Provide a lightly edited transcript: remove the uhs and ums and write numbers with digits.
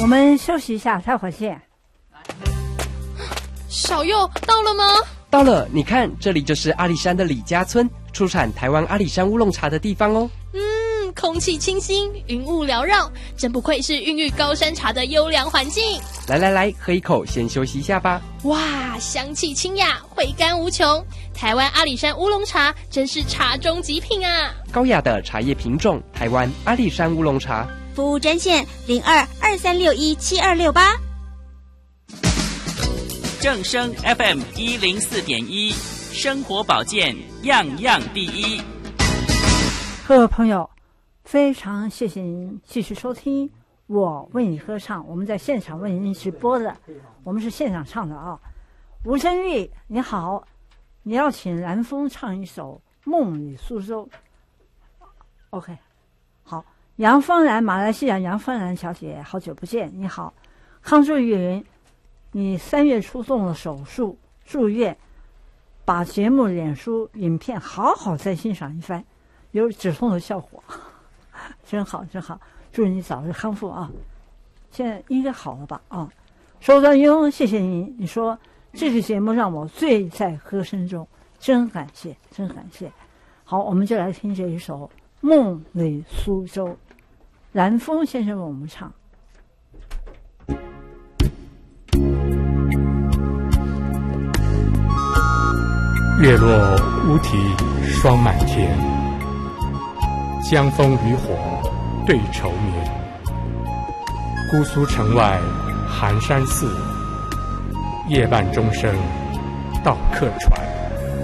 我们休息一下，待会儿见。 小佑到了吗？ 到了，你看，这里就是阿里山的李家村，出产台湾阿里山乌龙茶的地方哦。 空气清新，云雾缭绕，真不愧是孕育高山茶的优良环境。 来，喝一口，先休息一下吧。 哇，香气清雅，回甘无穷。台湾阿里山乌龙茶真是茶中极品啊！ 高雅的茶叶品种，台湾阿里山乌龙茶。 服务专线0223617268。 正声 FM 104.1，生活保健样样第一。 各位朋友，非常谢谢您继续收听我为你歌唱，我们在现场为您直播的，我们是现场唱的啊。吴珍玉你好，你要请蓝风唱一首《梦里苏州》。 OK， 好。杨芳兰，马来西亚杨芳兰小姐，好久不见，你好。康祝云，你3月初动了手术，住院，把节目脸书影片好好再欣赏一番，有止痛的效果，真好真好，祝你早日康复啊！现在应该好了吧？啊，周端庸，谢谢你，你说这个节目让我醉在歌声中，真感谢，真感谢。好，我们就来听这一首《梦里苏州》，蓝风先生为我们唱。 月落乌啼霜满天，江枫渔火对愁眠。姑苏城外寒山寺，夜半钟声到客船。